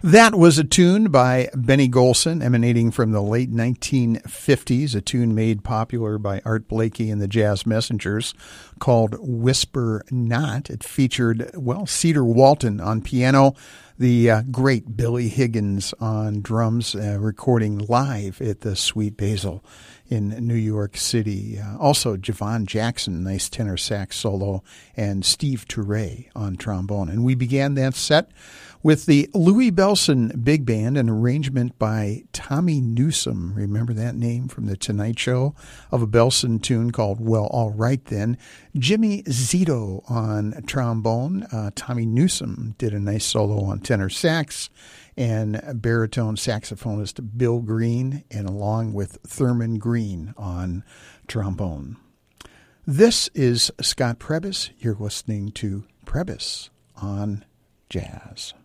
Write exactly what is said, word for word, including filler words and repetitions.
That was a tune by Benny Golson, emanating from the late nineteen fifties, a tune made popular by Art Blakey and the Jazz Messengers called Whisper Not. It featured, well, Cedar Walton on piano, the uh, great Billy Higgins on drums, uh, recording live at the Sweet Basil in New York City. Uh, also, Javon Jackson, nice tenor sax solo, and Steve Turre on trombone. And we began that set with the Louis Bellson Big Band, an arrangement by Tommy Newsom. Remember that name from The Tonight Show? Of a Bellson tune called Well, All Right Then. Jimmy Zito on trombone. Uh, Tommy Newsom did a nice solo on tenor sax. And baritone saxophonist Bill Green, and along with Thurman Green on trombone. This is Scott Prebys. You're listening to Prebys on Jazz.